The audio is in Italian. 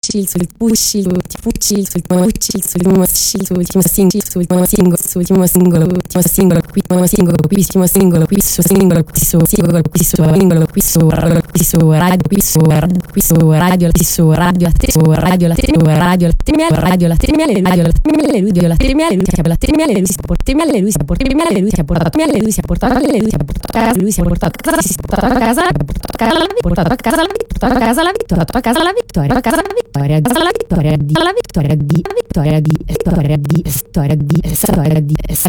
Pucci, sul Pucci, ti Pucci, sul Pucci, sul Musci, sull'ultimo singolo, sull'ultimo singolo, ultimo singolo, ultimo singolo, quistimo singolo, questo singolo, questo singolo, questo singolo, questo radio, questo radio, questo radio, questo radio, atteso, radio, la termiale, radio, la termiale, radio, la termiale, radio, la termiale, lui si ha la termiale, lui si porta termiale, lui si porta termiale, lui si ha portato termiale, lui si ha portato lui si ha portato casa, lui si è portato a casa, si è portato a casa, portato a casa la vittoria, portato a casa la vittoria, portato a casa la vittoria, a casa la vittoria, di la vittoria, di la vittoria, di storia di storia di storia di